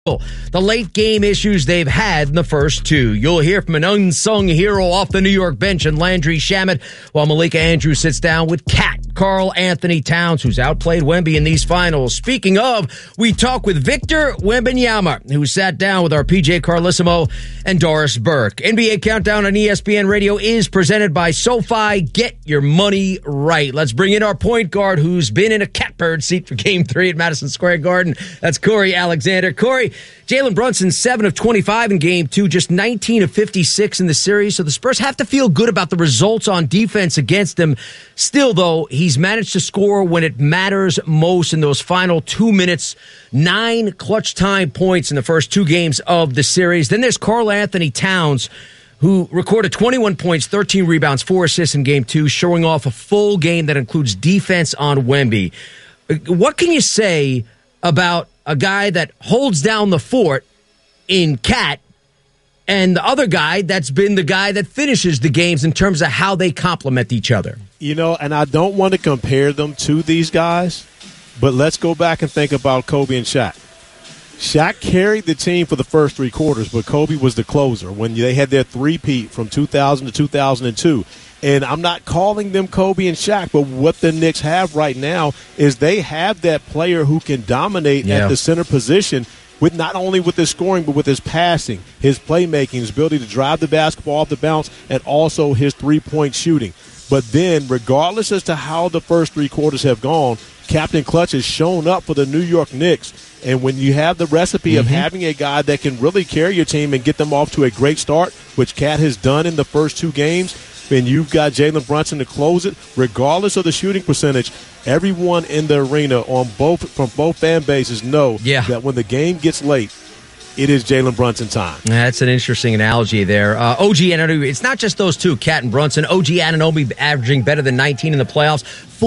the late game issues they've had in the first two. You'll hear from an unsung hero off the New York bench in Landry Shamet, while Malika Andrews sits down with Karl Anthony Towns, who's outplayed Wemby in these finals. Speaking of, we talk with Victor Wembanyama, who sat down with our PJ Carlissimo and Doris Burke. NBA Countdown on ESPN Radio is presented by SoFi. Get your money right. Let's bring in our point guard, who's been in a catbird seat for Game 3 at Madison Square Garden. That's Corey Alexander. Corey, Jalen Brunson, 7 of 25 in Game 2, just 19 of 56 in the series. So the Spurs have to feel good about the results on defense against him. Still, though, he's managed to score when it matters most in those final 2 minutes. 9 clutch time points in the first 2 games of the series. Then there's Karl Anthony Towns, who recorded 21 points, 13 rebounds, 4 assists in Game 2, showing off a full game that includes defense on Wemby. What can you say about a guy that holds down the fort in Cat and the other guy that's been the guy that finishes the games in terms of how they complement each other? You know, and I don't want to compare them to these guys, but let's go back and think about Kobe and Shaq. Shaq carried the team for the first 3 quarters, but Kobe was the closer when they had their three-peat from 2000 to 2002. And I'm not calling them Kobe and Shaq, but what the Knicks have right now is they have that player who can dominate at the center position with not only with his scoring, but with his passing, his playmaking, his ability to drive the basketball off the bounce, and also his three-point shooting. But then, regardless as to how the first 3 quarters have gone, Captain Clutch has shown up for the New York Knicks. And when you have the recipe of having a guy that can really carry your team and get them off to a great start, which Cat has done in the first 2 games, and you've got Jalen Brunson to close it, regardless of the shooting percentage, everyone in the arena from both fan bases know that when the game gets late, it is Jalen Brunson time. That's an interesting analogy there. OG Anunoby, it's not just those two, Cat and Brunson. OG Anunoby averaging better than 19 in the playoffs.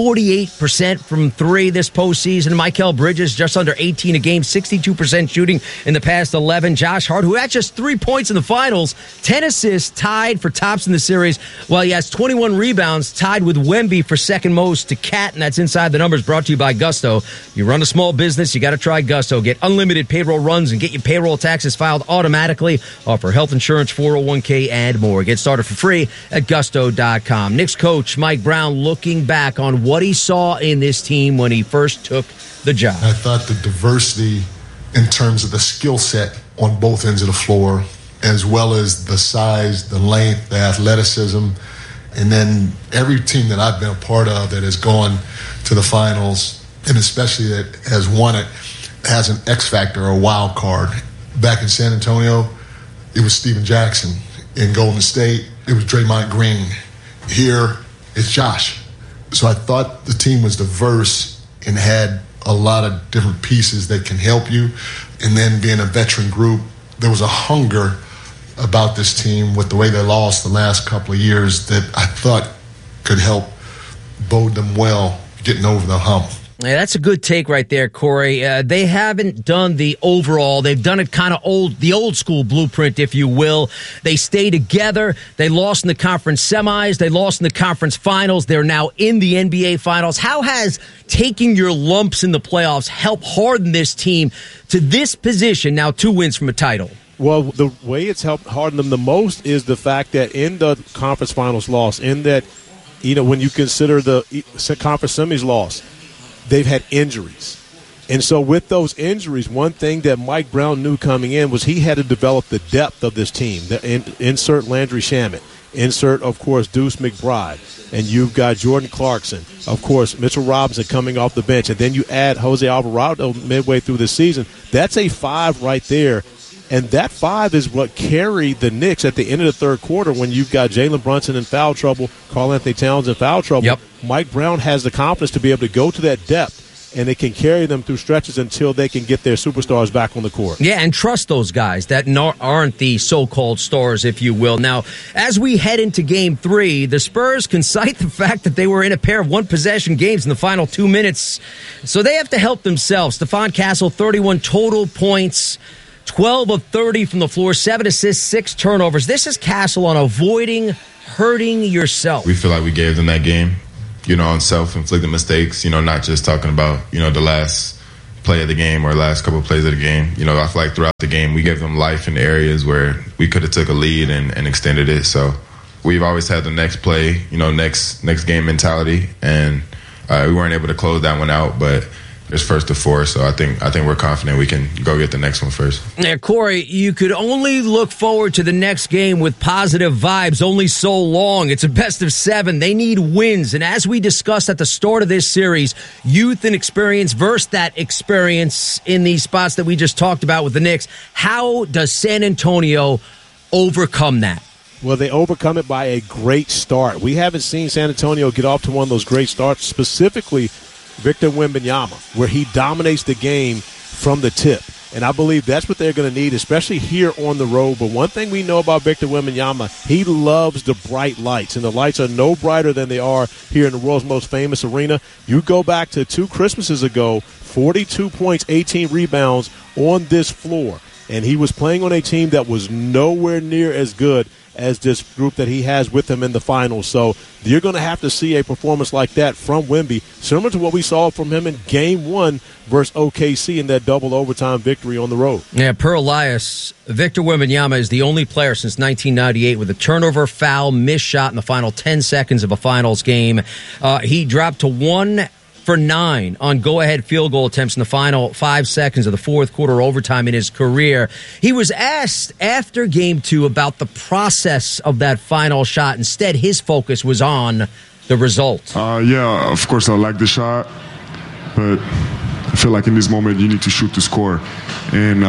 48% from 3 this postseason. Mikal Bridges just under 18 a game, 62% shooting in the past 11. Josh Hart, who had just 3 points in the finals, 10 assists, tied for tops in the series, while he has 21 rebounds, tied with Wemby for second most to Cat, and that's Inside the Numbers, brought to you by Gusto. You run a small business, you got to try Gusto. Get unlimited payroll runs and get your payroll taxes filed automatically. Offer health insurance, 401k, and more. Get started for free at Gusto.com. Knicks coach Mike Brown looking back on what he saw in this team when he first took the job. I thought the diversity in terms of the skill set on both ends of the floor, as well as the size, the length, the athleticism, and then every team that I've been a part of that has gone to the finals, and especially that has won it, has an X factor or a wild card. Back in San Antonio, it was Steven Jackson. In Golden State, it was Draymond Green. Here, it's Josh. So I thought the team was diverse and had a lot of different pieces that can help you. And then being a veteran group, there was a hunger about this team with the way they lost the last couple of years that I thought could help bode them well getting over the hump. Yeah, that's a good take right there, Corey. They haven't done the overall. They've done it kind of the old school blueprint, if you will. They stay together. They lost in the conference semis. They lost in the conference finals. They're now in the NBA finals. How has taking your lumps in the playoffs helped harden this team to this position, now 2 wins from a title? Well, the way it's helped harden them the most is the fact that in the conference finals loss, in that, you know, when you consider the conference semis loss, they've had injuries. And so with those injuries, one thing that Mike Brown knew coming in was he had to develop the depth of this team. Insert Landry Shamet. Insert, of course, Deuce McBride. And you've got Jordan Clarkson. Of course, Mitchell Robinson coming off the bench. And then you add Jose Alvarado midway through the season. That's a 5 right there. And that 5 is what carried the Knicks at the end of the third quarter when you've got Jalen Brunson in foul trouble, Karl Anthony Towns in foul trouble. Yep. Mike Brown has the confidence to be able to go to that depth, and it can carry them through stretches until they can get their superstars back on the court. Yeah, and trust those guys that aren't the so-called stars, if you will. Now, as we head into Game 3, the Spurs can cite the fact that they were in a pair of one-possession games in the final 2 minutes, so they have to help themselves. Stephon Castle, 31 total points, 12 of 30 from the floor, 7 assists, 6 turnovers. This is Castle on avoiding hurting yourself. We feel like we gave them that game, on self-inflicted mistakes, not just talking about, the last play of the game or last couple of plays of the game. You know, I feel like throughout the game we gave them life in areas where we could have took a lead and extended it. So we've always had the next play, you know, next game mentality, and we weren't able to close that one out, but it's first to four, so I think we're confident we can go get the next one first. Yeah, Corey, you could only look forward to the next game with positive vibes only so long. It's a best of 7. They need wins, and as we discussed at the start of this series, youth and experience versus that experience in these spots that we just talked about with the Knicks. How does San Antonio overcome that? Well, they overcome it by a great start. We haven't seen San Antonio get off to one of those great starts, specifically Victor Wembanyama, where he dominates the game from the tip. And I believe that's what they're going to need, especially here on the road. But one thing we know about Victor Wembanyama, he loves the bright lights, and the lights are no brighter than they are here in the world's most famous arena. You go back to 2 Christmases ago, 42 points, 18 rebounds on this floor. And he was playing on a team that was nowhere near as good as this group that he has with him in the finals. So you're going to have to see a performance like that from Wemby, similar to what we saw from him in Game 1 versus OKC in that double overtime victory on the road. Yeah, per Elias, Victor Wembanyama is the only player since 1998 with a turnover, foul, missed shot in the final 10 seconds of a finals game. He dropped to 1 for 9 on go-ahead field goal attempts in the final 5 seconds of the fourth quarter overtime in his career. He was asked after Game 2 about the process of that final shot. Instead, his focus was on the result. Yeah, of course I like the shot, but I feel like in this moment you need to shoot to score. And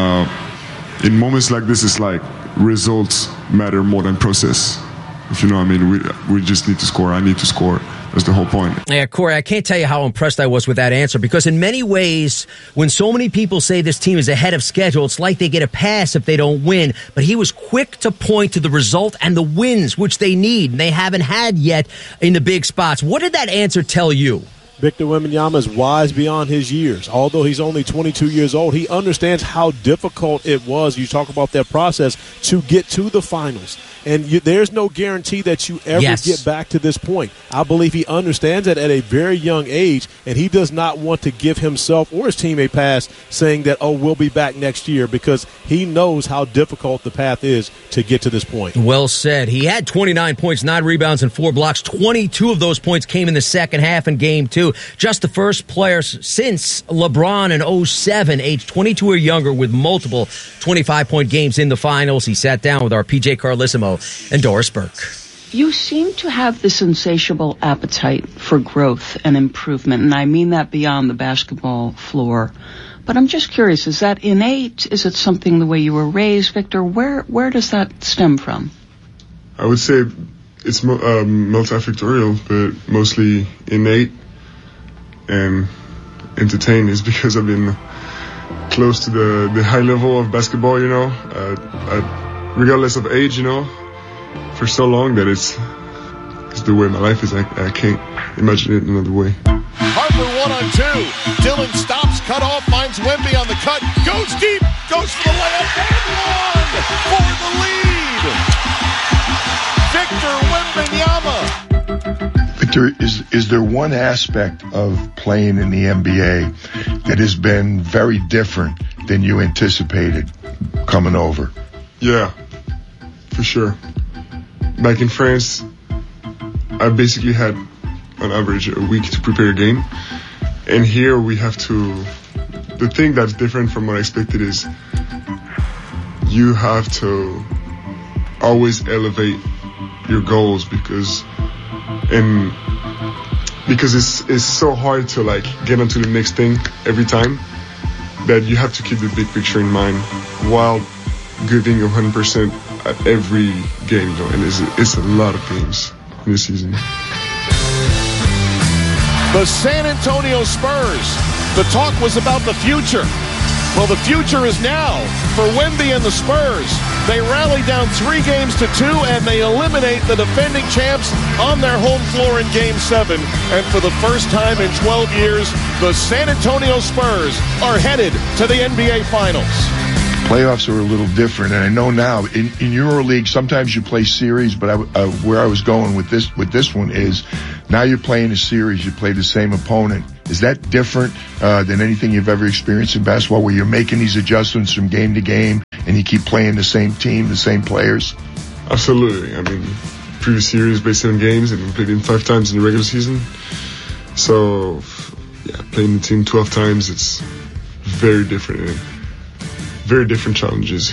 in moments like this, it's like results matter more than process. If you know what I mean, we just need to score. I need to score. That's the whole point. Yeah, Corey, I can't tell you how impressed I was with that answer, because in many ways, when so many people say this team is ahead of schedule, it's like they get a pass if they don't win. But he was quick to point to the result and the wins, which they need, and they haven't had yet in the big spots. What did that answer tell you? Victor Wembanyama is wise beyond his years. Although he's only 22 years old, he understands how difficult it was. You talk about that process to get to the finals. And there's no guarantee that you ever get back to this point. I believe he understands that at a very young age, and he does not want to give himself or his team a pass saying that, oh, we'll be back next year, because he knows how difficult the path is to get to this point. Well said. He had 29 points, 9 rebounds, and 4 blocks. 22 of those points came in the second half in Game 2. Just the first player since LeBron in 07, age 22 or younger, with multiple 25-point games in the finals. He sat down with our PJ Carlissimo and Doris Burke. You seem to have this insatiable appetite for growth and improvement, and I mean that beyond the basketball floor. But I'm just curious, is that innate? Is it something the way you were raised, Victor? Where does that stem from? I would say it's multifactorial, but mostly innate and entertained. Is because I've been close to the high level of basketball, you know, regardless of age, you know, for so long that it's the way my life is. I can't imagine it another way. Harper 1-on-2. Dillon stops, cut off, finds Wemby on the cut, goes deep, goes for the layup, and 1 for the lead. Victor Wembanyama. Victor, is there one aspect of playing in the NBA that has been very different than you anticipated coming over? Yeah, for sure. Back in France, I basically had, on average, a week to prepare a game. And here we have to... The thing that's different from what I expected is you have to always elevate your goals because it's so hard to like get onto the next thing every time that you have to keep the big picture in mind while giving 100% at every game, you know, and it's a lot of games in this season. The San Antonio Spurs. The talk was about the future. Well, the future is now for Wemby and the Spurs. They rally down 3 games to 2, and they eliminate the defending champs on their home floor in Game 7. And for the first time in 12 years, the San Antonio Spurs are headed to the NBA Finals. Playoffs are a little different, and I know now in EuroLeague sometimes you play series, but where I was going with this one is now you're playing a series, you play the same opponent Is that different than anything you've ever experienced in basketball, where you're making these adjustments from game to game and you keep playing the same team, the same players? Absolutely. I mean, previous series played 7 games and we played in 5 times in the regular season. So, yeah, playing the team 12 times, it's very different. Very different challenges.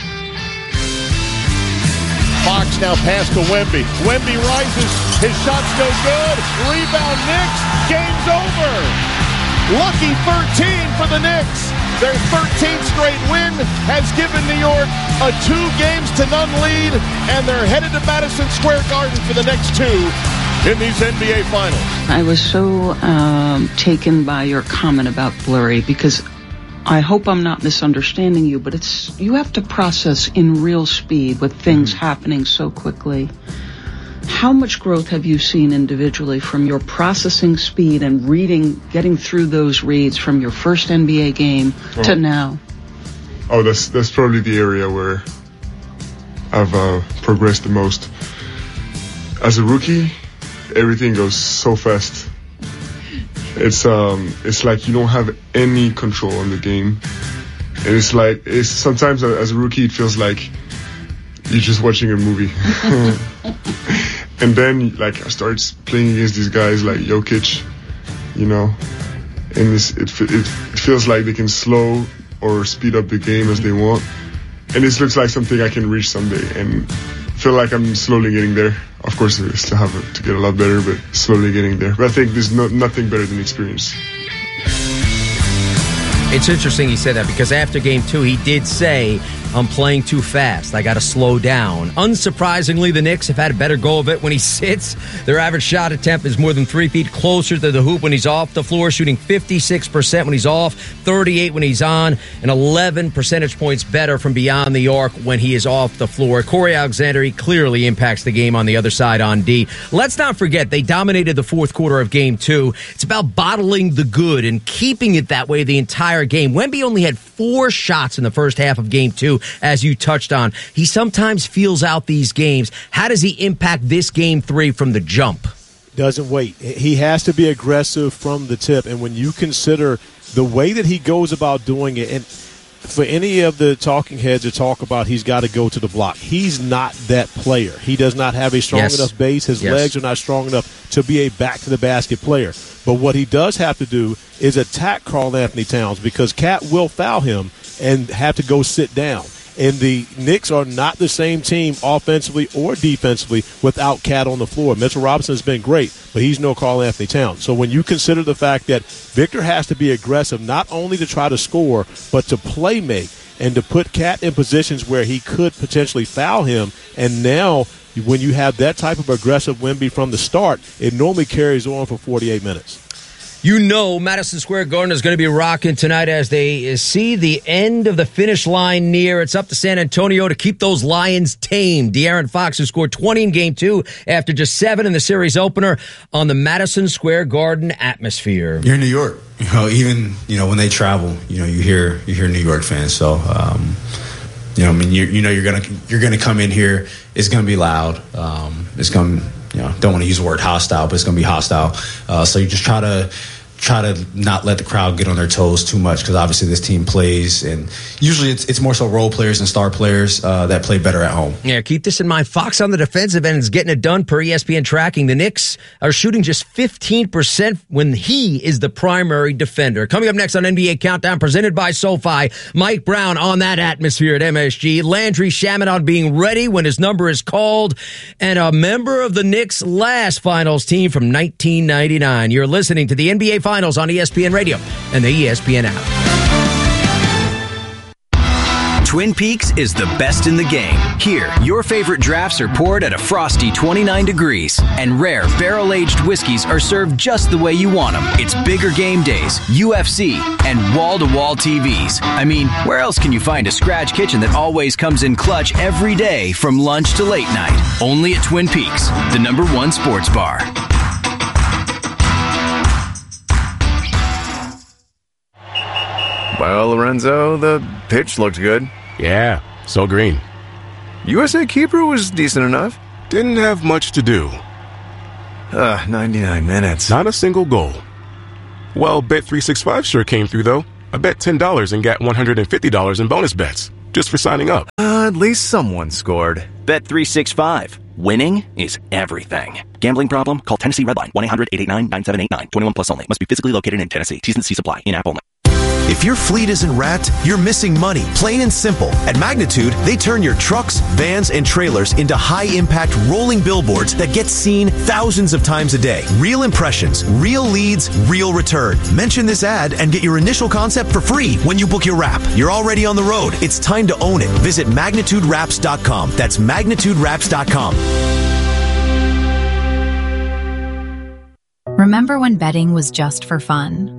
Fox now pass to Wemby. Wemby rises. His shot's no good. Rebound Knicks. Game's over. Lucky 13 for the Knicks. Their 13th straight win has given New York a 2-0 lead, and they're headed to Madison Square Garden for the next 2 in these NBA Finals. I was so taken by your comment about blurry, because I hope I'm not misunderstanding you, but you have to process in real speed with things happening so quickly. How much growth have you seen individually from your processing speed and getting through those reads from your first NBA game to now? Oh, that's probably the area where I've progressed the most. As a rookie, everything goes so fast. It's like you don't have any control on the game, and it's sometimes as a rookie it feels like you're just watching a movie. And then like I started playing against these guys like Jokic, and it feels like they can slow or speed up the game as they want, and this looks like something I can reach someday, and feel like I'm slowly getting there. Of course, I still have to get a lot better, but slowly getting there. But I think there's nothing better than experience. It's interesting he said that, because after game 2, he did say, I'm playing too fast. I got to slow down. Unsurprisingly, the Knicks have had a better go of it when he sits. Their average shot attempt is more than 3 feet closer to the hoop when he's off the floor, shooting 56% when he's off, 38% when he's on, and 11 percentage points better from beyond the arc when he is off the floor. Corey Alexander, he clearly impacts the game on the other side on D. Let's not forget, they dominated the fourth quarter of game 2. It's about bottling the good and keeping it that way the entire game. Wemby only had 4 shots in the first half of game 2, as you touched on. He sometimes feels out these games. How does he impact this game 3 from the jump? Doesn't wait. He has to be aggressive from the tip. And when you consider the way that he goes about doing it, and for any of the talking heads to talk about he's got to go to the block, he's not that player. He does not have a strong enough base. His legs are not strong enough to be a back-to-the-basket player. But what he does have to do is attack Karl Anthony Towns, because Cat will foul him and have to go sit down. And the Knicks are not the same team offensively or defensively without Cat on the floor. Mitchell Robinson has been great, but he's no Karl Anthony Towns. So when you consider the fact that Victor has to be aggressive not only to try to score, but to play make and to put Cat in positions where he could potentially foul him, and now when you have that type of aggressive Wemby from the start, it normally carries on for 48 minutes. You know Madison Square Garden is going to be rocking tonight as they see the end of the finish line near. It's up to San Antonio to keep those Lions tamed. De'Aaron Fox, who scored 20 in Game 2 after just 7 in the series opener, on the Madison Square Garden atmosphere. You're in New York. Even when they travel, you hear New York fans. So, you're gonna come in here. It's gonna be loud. It's gonna. Don't want to use the word hostile, but it's going to be hostile. So you just try to not let the crowd get on their toes too much, because obviously this team plays, and usually it's more so role players and star players that play better at home. Yeah, keep this in mind. Fox on the defensive end is getting it done per ESPN tracking. The Knicks are shooting just 15% when he is the primary defender. Coming up next on NBA Countdown, presented by SoFi, Mike Brown on that atmosphere at MSG, Landry Shamet on being ready when his number is called, and a member of the Knicks' last finals team from 1999. You're listening to the NBA Finals on ESPN Radio and the ESPN app. Twin Peaks is the best in the game. Here, your favorite drafts are poured at a frosty 29 degrees, and rare barrel-aged whiskeys are served just the way you want them. It's bigger game days, UFC, and wall-to-wall TVs. I mean, where else can you find a scratch kitchen that always comes in clutch every day from lunch to late night? Only at Twin Peaks, the #1 sports bar. Well, Lorenzo, the pitch looked good. Yeah, so green. USA Keeper was decent enough. Didn't have much to do. 99 minutes. Not a single goal. Well, Bet365 sure came through, though. I bet $10 and got $150 in bonus bets just for signing up. At least someone scored. Bet365. Winning is everything. Gambling problem? Call Tennessee Redline 1-800-889-9789. 21 plus only. Must be physically located in Tennessee. T's and C's apply. In-app only. If your fleet isn't wrapped, you're missing money, plain and simple. At Magnitude, they turn your trucks, vans, and trailers into high-impact rolling billboards that get seen thousands of times a day. Real impressions, real leads, real return. Mention this ad and get your initial concept for free when you book your wrap. You're already on the road. It's time to own it. Visit MagnitudeWraps.com. That's MagnitudeWraps.com. Remember when betting was just for fun?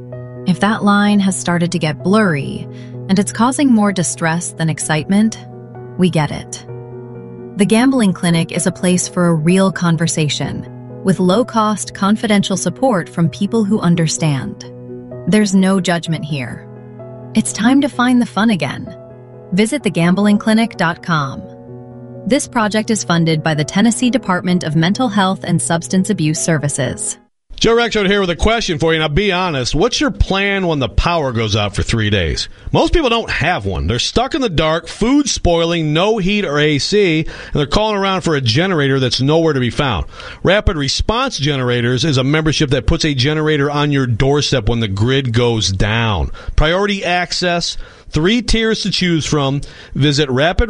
If that line has started to get blurry and it's causing more distress than excitement, we get it. The Gambling Clinic is a place for a real conversation with low-cost, confidential support from people who understand. There's no judgment here. It's time to find the fun again. Visit thegamblingclinic.com. This project is funded by the Tennessee Department of Mental Health and Substance Abuse Services. Joe Rexrode here with a question for you. Now, be honest. What's your plan when the power goes out for 3 days? Most people don't have one. They're stuck in the dark, food spoiling, no heat or AC, and they're calling around for a generator that's nowhere to be found. Rapid Response Generators is a membership that puts a generator on your doorstep when the grid goes down. Priority access, 3 tiers to choose from. Visit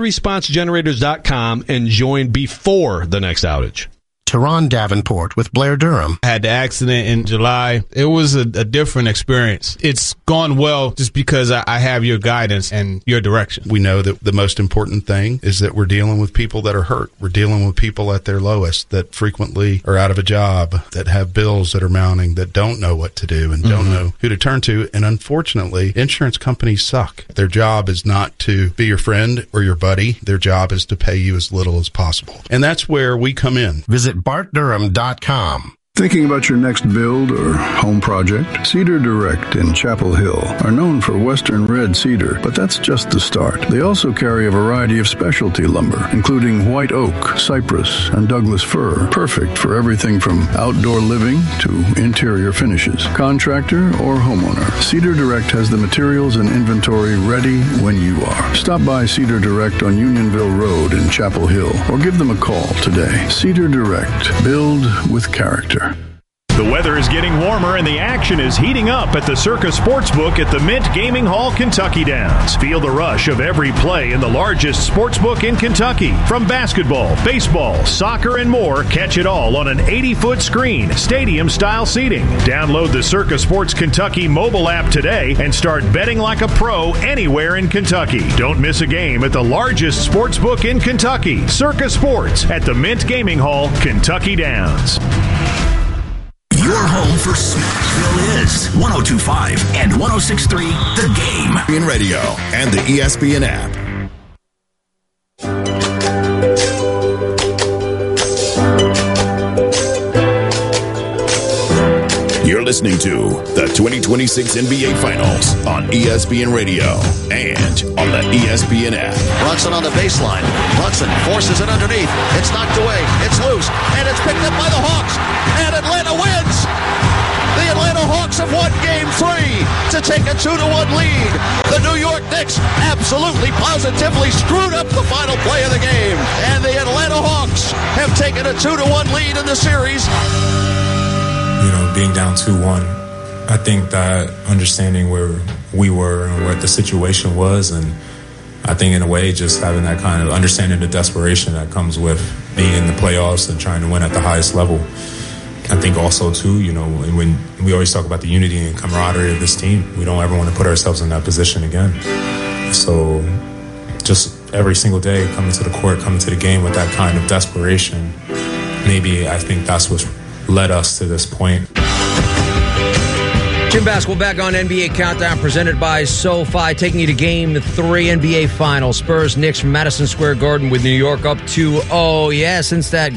rapidresponsegenerators.com and join before the next outage. Teron Davenport with Blair Durham. I had the accident in July. It was a different experience. It's gone well just because I have your guidance and your direction. We know that the most important thing is that we're dealing with people that are hurt. We're dealing with people at their lowest that frequently are out of a job, that have bills that are mounting, that don't know what to do and don't know who to turn to. And unfortunately, insurance companies suck. Their job is not to be your friend or your buddy. Their job is to pay you as little as possible. And that's where we come in. Visit BartDurham.com. Thinking about your next build or home project? Cedar Direct in Chapel Hill are known for Western red cedar, but that's just the start. They also carry a variety of specialty lumber, including white oak, cypress, and Douglas fir, perfect for everything from outdoor living to interior finishes. Contractor or homeowner, Cedar Direct has the materials and inventory ready when you are. Stop by Cedar Direct on Unionville Road in Chapel Hill or give them a call today. Cedar Direct. Build with character. The weather is getting warmer and the action is heating up at the Circa Sportsbook at the Mint Gaming Hall, Kentucky Downs. Feel the rush of every play in the largest sportsbook in Kentucky. From basketball, baseball, soccer, and more, catch it all on an 80-foot screen, stadium-style seating. Download the Circa Sports Kentucky mobile app today and start betting like a pro anywhere in Kentucky. Don't miss a game at the largest sportsbook in Kentucky, Circa Sports at the Mint Gaming Hall, Kentucky Downs. Your home for Smacksville is 102.5 and 106.3 The Game. In radio and the ESPN app. You're listening to the 2026 NBA Finals on ESPN Radio and on the ESPN app. Brunson on the baseline. Brunson forces it underneath. It's knocked away. It's loose. And it's picked up by the Hawks. And Atlanta wins. The Atlanta Hawks have won Game 3 to take a 2-1 lead. The New York Knicks absolutely, positively screwed up the final play of the game. And the Atlanta Hawks have taken a 2-1 lead in the series. You know, being down 2-1, I think that understanding where we were and what the situation was, and I think in a way just having that kind of understanding the desperation that comes with being in the playoffs and trying to win at the highest level. I think also, too, you know, when we always talk about the unity and camaraderie of this team, we don't ever want to put ourselves in that position again. So just every single day coming to the court, coming to the game with that kind of desperation, maybe I think that's what's led us to this point. Jim Basketball back on NBA Countdown presented by SoFi, taking you to Game 3 NBA Finals. Spurs Knicks from Madison Square Garden with New York up 2-0. Yeah, since that Game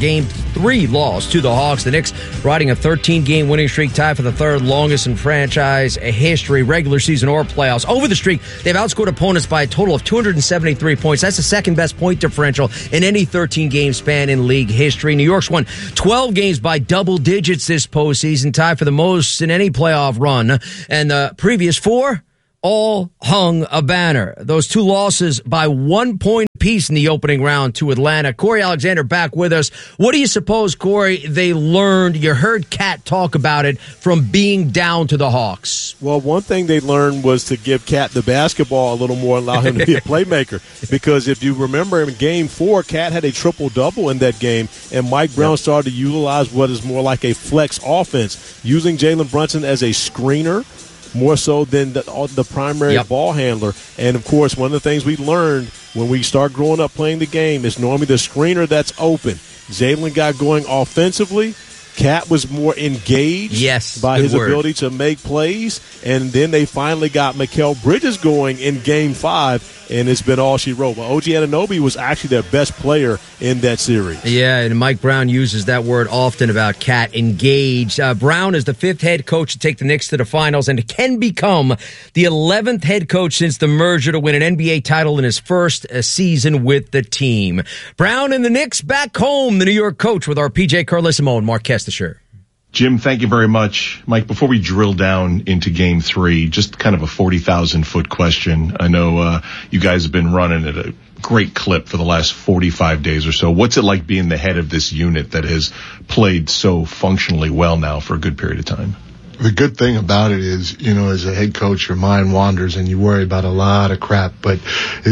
3 loss to the Hawks. The Knicks riding a 13-game winning streak, tied for the third longest in franchise history, regular season or playoffs. Over the streak, they've outscored opponents by a total of 273 points. That's the second best point differential in any 13-game span in league history. New York's won 12 games by double digits this postseason, tied for the most in any playoff run. And the previous 4 all hung a banner. Those 2 losses by 1 point apiece in the opening round to Atlanta. Corey Alexander back with us. What do you suppose, Corey, they learned? You heard Cat talk about it from being down to the Hawks. Well, one thing they learned was to give Cat the basketball a little more, allow him to be a playmaker. Because if you remember in Game 4, Cat had a triple-double in that game, and Mike Brown started to utilize what is more like a flex offense, using Jalen Brunson as a screener, more so than the primary ball handler. And, of course, one of the things we learned when we start growing up playing the game is normally the screener that's open. Jalen got going offensively. Cat was more engaged by his ability to make plays. And then they finally got Mikal Bridges going in Game 5, and it's been all she wrote. But OG Anunoby was actually their best player in that series. Yeah, and Mike Brown uses that word often about Cat, engaged. Brown is the 5th head coach to take the Knicks to the finals and can become the 11th head coach since the merger to win an NBA title in his first season with the team. Brown and the Knicks back home, the New York coach, with our PJ Carlissimo and Mark Kestisher. Jim, thank you very much. Mike, before we drill down into Game 3, just kind of a 40,000-foot question. I know you guys have been running at a great clip for the last 45 days or so. What's it like being the head of this unit that has played so functionally well now for a good period of time? The good thing about it is, as a head coach, your mind wanders and you worry about a lot of crap. But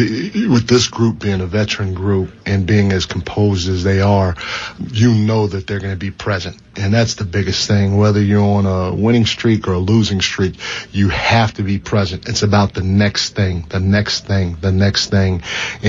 with this group being a veteran group and being as composed as they are, you know that they're going to be present. And that's the biggest thing. Whether you're on a winning streak or a losing streak, you have to be present. It's about the next thing, the next thing, the next thing.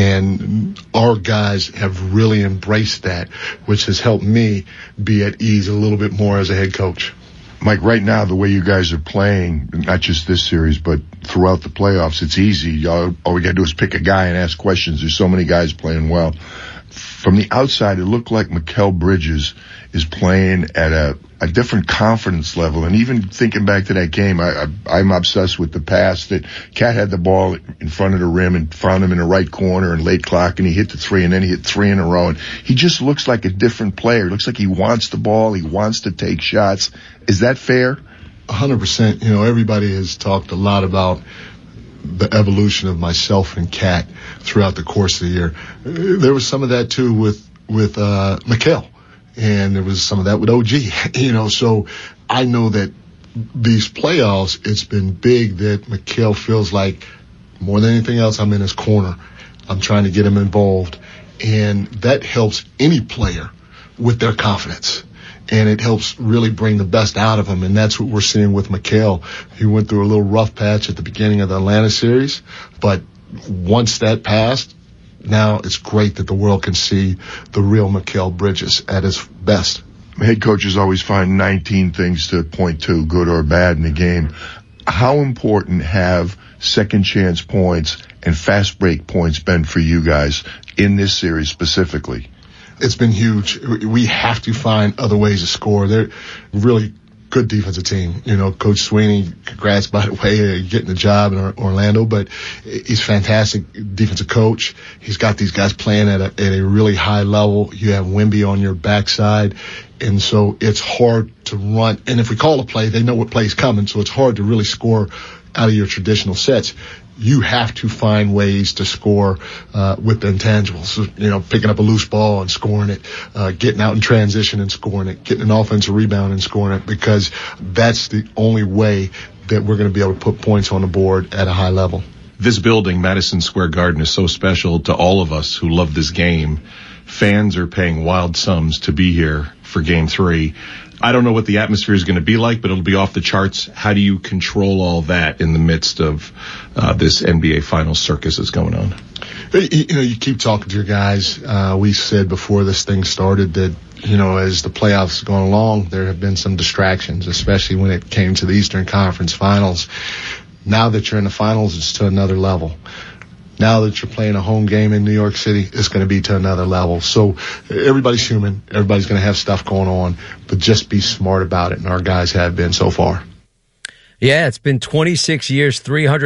And our guys have really embraced that, which has helped me be at ease a little bit more as a head coach. Mike, right now, the way you guys are playing, not just this series, but throughout the playoffs, it's easy. All we got to do is pick a guy and ask questions. There's so many guys playing well. From the outside, it looked like Mikal Bridges is playing at a different confidence level. And even thinking back to that game, I'm obsessed with the pass that Cat had the ball in front of the rim and found him in the right corner and late clock, and he hit the 3, and then he hit 3 in a row. And he just looks like a different player. It looks like he wants the ball. He wants to take shots. Is that fair? 100%. Everybody has talked a lot about the evolution of myself and Cat throughout the course of the year. There was some of that too with Mikal, and there was some of that with OG. So I know that these playoffs, it's been big that Mikal feels like more than anything else, I'm in his corner. I'm trying to get him involved, and that helps any player with their confidence. And it helps really bring the best out of him, and that's what we're seeing with Mikal. He went through a little rough patch at the beginning of the Atlanta series, but once that passed, now it's great that the world can see the real Mikal Bridges at his best. Head coaches always find 19 things to point to, good or bad, in the game. How important have second chance points and fast break points been for you guys in this series specifically? It's been huge. We have to find other ways to score. They're really good defensive team. Coach Sweeney, congrats, by the way, getting the job in Orlando, but he's a fantastic defensive coach. He's got these guys playing at a really high level. You have Wemby on your backside, and so it's hard to run. And if we call a play, they know what play's coming, so it's hard to really score out of your traditional sets. You have to find ways to score with the intangibles. So, picking up a loose ball and scoring it, getting out in transition and scoring it, getting an offensive rebound and scoring it, because that's the only way that we're going to be able to put points on the board at a high level. This building, Madison Square Garden, is so special to all of us who love this game. Fans are paying wild sums to be here for Game 3. I don't know what the atmosphere is going to be like, but it'll be off the charts. How do you control all that in the midst of this NBA Finals circus that's going on? You keep talking to your guys. We said before this thing started that, as the playoffs going along, there have been some distractions, especially when it came to the Eastern Conference Finals. Now that you're in the finals, it's to another level. Now that you're playing a home game in New York City, it's going to be to another level. So everybody's human. Everybody's going to have stuff going on, but just be smart about it, and our guys have been so far. Yeah, it's been 26 years,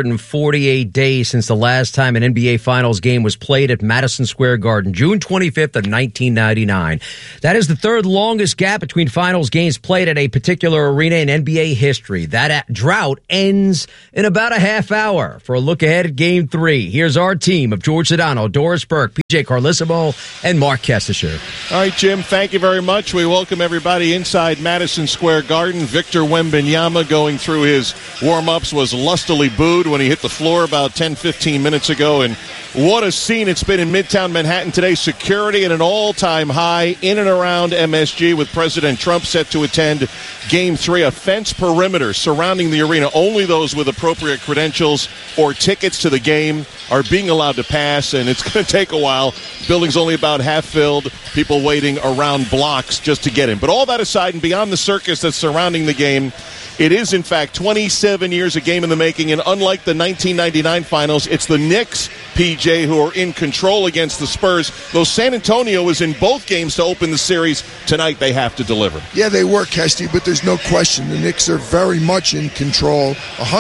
348 days since the last time an NBA Finals game was played at Madison Square Garden, June 25th of 1999. That is the third longest gap between Finals games played at a particular arena in NBA history. That drought ends in about a half hour. For a look ahead at Game 3, here's our team of George Sedano, Doris Burke, PJ Carlissimo, and Mark Kestisher. All right, Jim, thank you very much. We welcome everybody inside Madison Square Garden. Victor Wembanyama going through his warm-ups was lustily booed when he hit the floor about 10-15 minutes ago, and what a scene it's been in Midtown Manhattan today. Security at an all-time high in and around MSG, with President Trump set to attend Game 3. A fence perimeter surrounding the arena. Only those with appropriate credentials or tickets to the game are being allowed to pass, and it's going to take a while. Building's only about half filled. People waiting around blocks just to get in. But all that aside, and beyond the circus that's surrounding the game, it is, in fact, 27 years a game in the making, and unlike the 1999 Finals, it's the Knicks, PJ, who are in control against the Spurs. Though San Antonio is in both games to open the series, tonight they have to deliver. Yeah, they were, Kesty, but there's no question the Knicks are very much in control.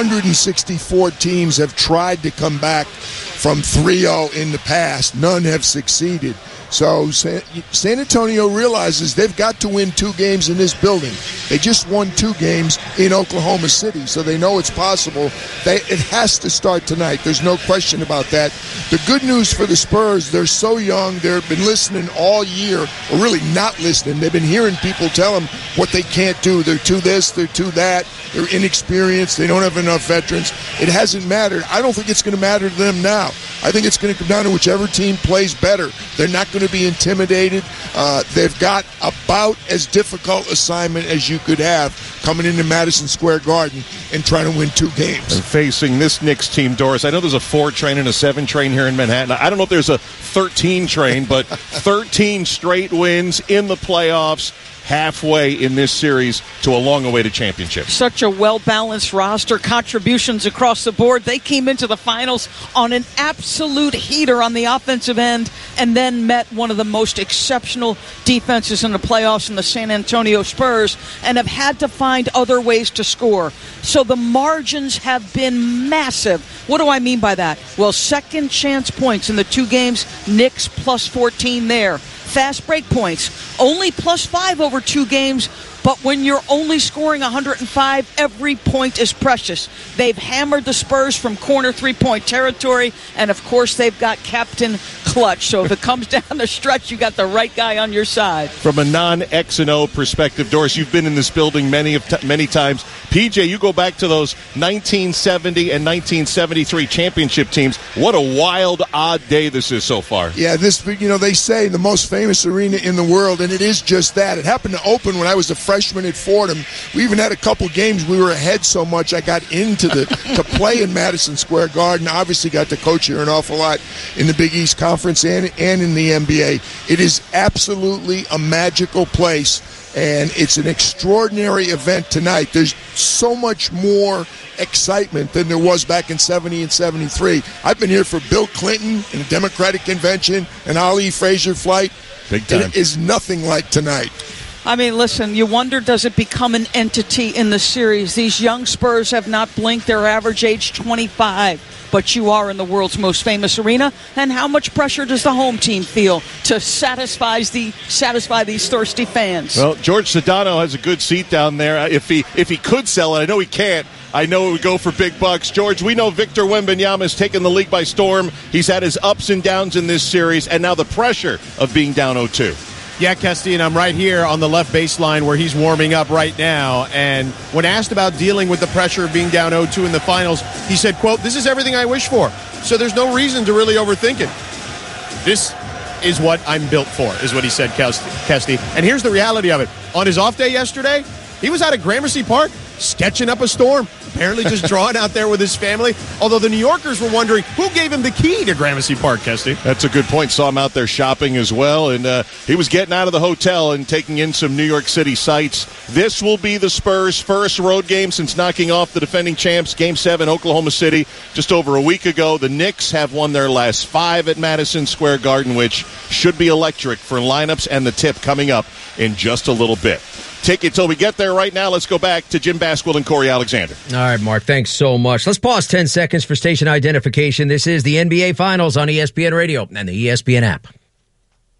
164 teams have tried to come back from 3-0 in the past. None have succeeded. So San Antonio realizes they've got to win 2 games in this building. They just won 2 games in Oklahoma City, so they know it's possible. It has to start tonight. There's no question about that. The good news for the Spurs, they're so young. They've been listening all year, or really not listening. They've been hearing people tell them what they can't do. They're too this, they're too that. They're inexperienced. They don't have enough veterans. It hasn't mattered. I don't think it's going to matter to them now. I think it's going to come down to whichever team plays better. They're not going to be intimidated. They've got about as difficult assignment as you could have coming into Madison Square Garden and trying to win 2 games. And facing this Knicks team, Doris, I know there's a 4 train and a 7 train here in Manhattan. I don't know if there's a 13 train, but 13 straight wins in the playoffs, halfway in this series to a long-awaited championship. Such a well-balanced roster, contributions across the board. They came into the finals on an absolute heater on the offensive end and then met one of the most exceptional defenses in the playoffs in the San Antonio Spurs and have had to find other ways to score. So the margins have been massive. What do I mean by that? Well, second chance points in the 2 games, Knicks plus 14 there. Fast break points, only plus 5 over 2 games, but when you're only scoring 105, every point is precious. They've hammered the Spurs from corner 3-point territory, and of course they've got Captain Clutch. So if it comes down the stretch, you got the right guy on your side. From a non-X and O perspective, Doris, you've been in this building many times. PJ, you go back to those 1970 and 1973 championship teams. What a wild, odd day this is so far. Yeah, they say the most famous arena in the world, and it is just that. It happened to open when I was a freshman at Fordham. We even had a couple games we were ahead so much I got into to play in Madison Square Garden. Obviously got to coach here an awful lot in the Big East Conference and in the NBA. It is absolutely a magical place, and it's an extraordinary event tonight. There's so much more excitement than there was back in 70 and 73. I've been here for Bill Clinton and the Democratic Convention and Ali Frazier flight. Big time. It is nothing like tonight. I mean, listen, you wonder, does it become an entity in the series? These young Spurs have not blinked. Their average age 25. But you are in the world's most famous arena. And how much pressure does the home team feel to satisfy these thirsty fans? Well, George Sedano has a good seat down there. If he could sell it, I know he can't. I know it would go for big bucks. George, we know Victor Wembanyama has taken the league by storm. He's had his ups and downs in this series, and now the pressure of being down 0-2. Yeah, Kesty, and I'm right here on the left baseline where he's warming up right now. And when asked about dealing with the pressure of being down 0-2 in the finals, he said, quote, "This is everything I wish for. So there's no reason to really overthink it. This is what I'm built for," is what he said, Kesty. And here's the reality of it. On his off day yesterday, he was out at Gramercy Park sketching up a storm, apparently just drawing out there with his family. Although the New Yorkers were wondering who gave him the key to Gramercy Park, Kesty. That's a good point. Saw him out there shopping as well, and he was getting out of the hotel and taking in some New York City sights. This will be the Spurs' first road game since knocking off the defending champs, Game 7, Oklahoma City, just over a week ago. The Knicks have won their last 5 at Madison Square Garden, which should be electric for lineups and the tip coming up in just a little bit. Take it till we get there. Right now, let's go back to Jim Basquill and Corey Alexander. All right, Mark, thanks so much. Let's pause 10 seconds for station identification. This is the NBA Finals on ESPN Radio and the ESPN app.